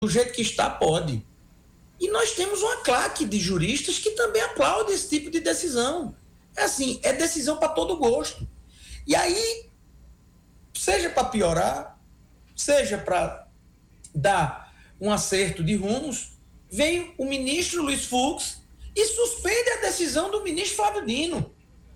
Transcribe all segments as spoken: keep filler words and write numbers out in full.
do jeito que está, pode. E nós temos uma claque de juristas que também aplaudem esse tipo de decisão. É assim, é decisão para todo gosto. E aí, seja para piorar, seja para dar um acerto de rumos, vem o ministro Luiz Fux e suspende a decisão do ministro Flávio Dino.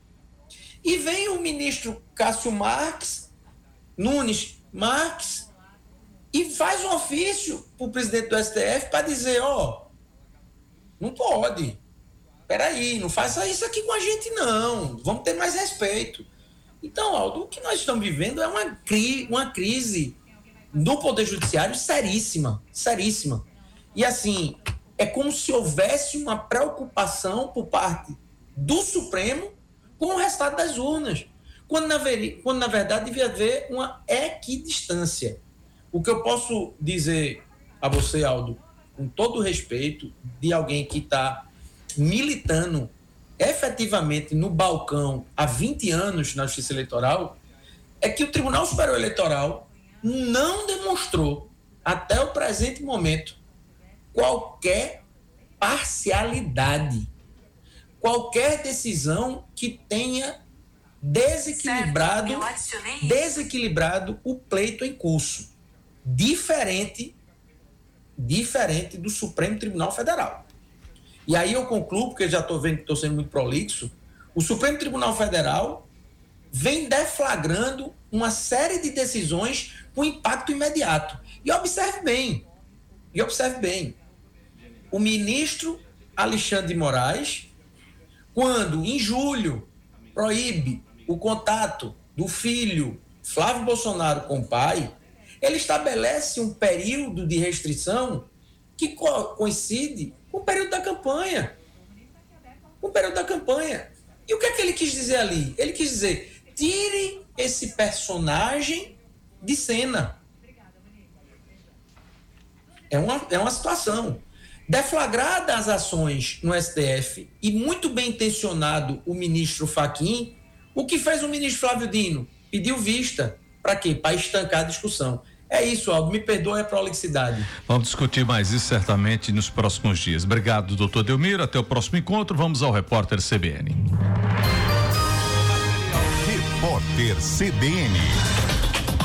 E vem o ministro Cássio Marques, Nunes Marques, e faz um ofício para o presidente do S T F para dizer, ó, oh, não pode, peraí, não faça isso aqui com a gente não, vamos ter mais respeito. Então, Aldo, o que nós estamos vivendo é uma, cri- uma crise no Poder Judiciário seríssima, seríssima. E assim, é como se houvesse uma preocupação por parte do Supremo com o resultado das urnas, quando na, veri- quando na verdade devia haver uma equidistância. O que eu posso dizer a você, Aldo, com todo o respeito de alguém que está militando efetivamente no balcão há vinte anos na Justiça Eleitoral, é que o Tribunal Superior Eleitoral não demonstrou, até o presente momento, qualquer parcialidade, qualquer decisão que tenha desequilibrado, desequilibrado o pleito em curso. Diferente, diferente do Supremo Tribunal Federal. E aí eu concluo, porque já estou vendo que estou sendo muito prolixo, o Supremo Tribunal Federal vem deflagrando uma série de decisões com impacto imediato. E observe bem, e observe bem, o ministro Alexandre de Moraes, quando em julho proíbe o contato do filho Flávio Bolsonaro com o pai, ele estabelece um período de restrição que co- coincide com o período da campanha. Com o período da campanha. E o que é que ele quis dizer ali? Ele quis dizer, tire esse personagem de cena. É uma, é uma situação. Deflagradas as ações no S T F e muito bem intencionado o ministro Fachin, o que fez o ministro Flávio Dino? Pediu vista. Para quê? Para estancar a discussão. É isso, Aldo. Me perdoe a prolixidade. Vamos discutir mais isso certamente nos próximos dias. Obrigado, doutor Delmiro. Até o próximo encontro. Vamos ao repórter C B N. Repórter C B N.